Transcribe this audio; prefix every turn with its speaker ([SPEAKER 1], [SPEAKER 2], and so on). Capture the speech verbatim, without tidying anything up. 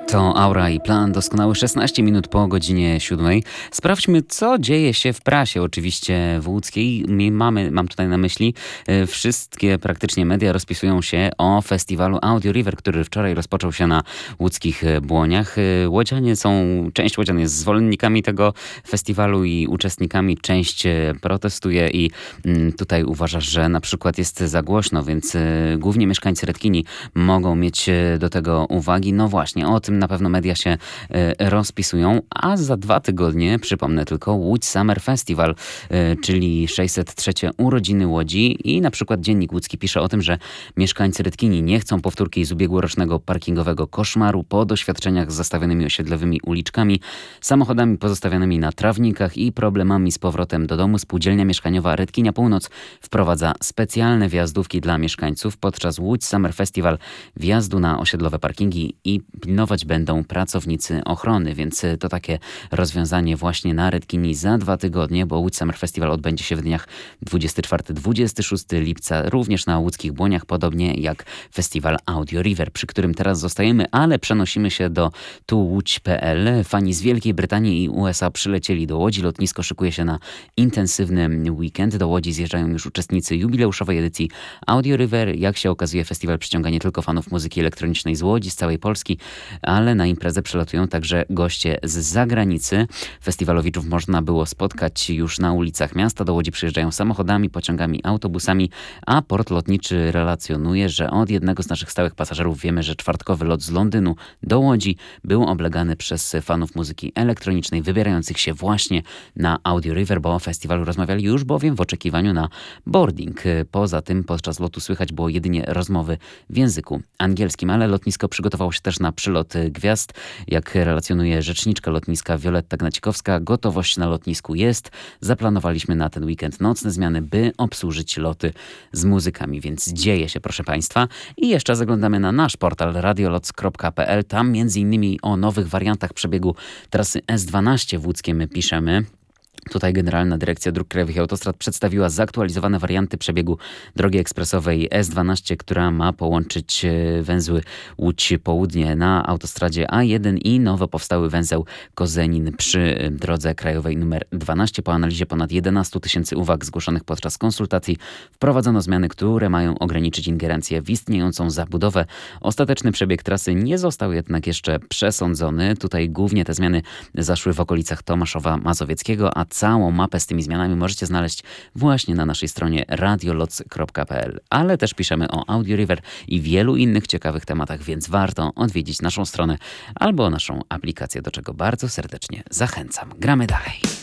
[SPEAKER 1] To Aura i Plan doskonały szesnaście minut po godzinie siódmej. Sprawdźmy, co dzieje się w prasie, oczywiście w łódzkiej. Mamy, mam tutaj na myśli, e, wszystkie praktycznie media rozpisują się o festiwalu Audio River, który wczoraj rozpoczął się na łódzkich Błoniach. E, Łodzianie są, część łodzian jest zwolennikami tego festiwalu i uczestnikami, część e, protestuje i mm, tutaj uważa, że na przykład jest za głośno, więc e, głównie mieszkańcy Redkini mogą mieć e, do tego uwagi. No właśnie, o tym na pewno media się e, rozpisują, a za dwa tygodnie, przypomnę tylko, Łódź Summer Festival, e, czyli sześćset trzy urodziny Łodzi i na przykład Dziennik Łódzki pisze o tym, że mieszkańcy Redkini nie chcą powtórki z ubiegłorocznego parkingowego koszmaru po doświadczeniach z zastawionymi osiedlowymi uliczkami, samochodami pozostawionymi na trawnikach i problemami z powrotem do domu. Spółdzielnia Mieszkaniowa Redkinia Północ wprowadza specjalne wjazdówki dla mieszkańców. Podczas Łódź Summer Festival wjazdu na osiedlowe parkingi i pilnować będą pracownicy ochrony, więc to takie rozwiązanie właśnie na Redkini za dwa tygodnie, bo Łódź Summer Festival odbędzie się w dniach dwudziestego czwartego do dwudziestego szóstego lipca, również na łódzkich Błoniach, podobnie jak festiwal Audio River, przy którym teraz zostajemy, ale przenosimy się do tu łódź kropka pe el. Fani z Wielkiej Brytanii i u es a przylecieli do Łodzi. Lotnisko szykuje się na intensywny weekend. Do Łodzi zjeżdżają już uczestnicy jubileuszowej edycji Audio River. Jak się okazuje, festiwal przyciąga nie tylko fanów muzyki elektronicznej z Łodzi, z całej Polski, ale na imprezę przylatują także goście z zagranicy. Festiwalowiczów można było spotkać już na ulicach miasta. Do Łodzi przyjeżdżają samochodami, pociągami, autobusami, a port lotniczy relacjonuje, że od jednego z naszych stałych pasażerów wiemy, że czwartkowy lot z Londynu do Łodzi był oblegany przez fanów muzyki elektronicznej wybierających się właśnie na Audio River, bo o festiwalu rozmawiali już bowiem w oczekiwaniu na boarding. Poza tym podczas lotu słychać było jedynie rozmowy w języku angielskim, ale lotnisko przygotowało się też na przylot gwiazd. Jak relacjonuje rzeczniczka lotniska Wioletta Gnacikowska, gotowość na lotnisku jest. Zaplanowaliśmy na ten weekend nocne zmiany, by obsłużyć loty z muzykami, więc dzieje się, proszę Państwa. I jeszcze zaglądamy na nasz portal radiolots kropka pe el. Tam między innymi o nowych wariantach przebiegu trasy es dwanaście w Łódzkiem piszemy. Tutaj Generalna Dyrekcja Dróg Krajowych i Autostrad przedstawiła zaktualizowane warianty przebiegu drogi ekspresowej es dwanaście, która ma połączyć węzły Łódź Południe na autostradzie a jeden i nowo powstały węzeł Kozenin przy drodze krajowej numer dwanaście. Po analizie ponad jedenaście tysięcy uwag zgłoszonych podczas konsultacji wprowadzono zmiany, które mają ograniczyć ingerencję w istniejącą zabudowę. Ostateczny przebieg trasy nie został jednak jeszcze przesądzony. Tutaj głównie te zmiany zaszły w okolicach Tomaszowa Mazowieckiego, a całą mapę z tymi zmianami możecie znaleźć właśnie na naszej stronie radiolots kropka pe el. Ale też piszemy o Audio River i wielu innych ciekawych tematach, więc warto odwiedzić naszą stronę albo naszą aplikację, do czego bardzo serdecznie zachęcam. Gramy dalej.